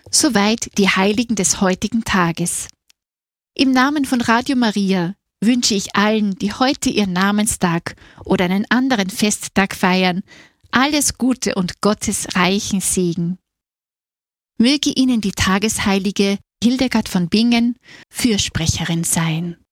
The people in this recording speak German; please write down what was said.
Soweit die Heiligen des heutigen Tages. Im Namen von Radio Maria wünsche ich allen, die heute ihren Namenstag oder einen anderen Festtag feiern, alles Gute und Gottes reichen Segen. Möge Ihnen die Tagesheilige Hildegard von Bingen Fürsprecherin sein.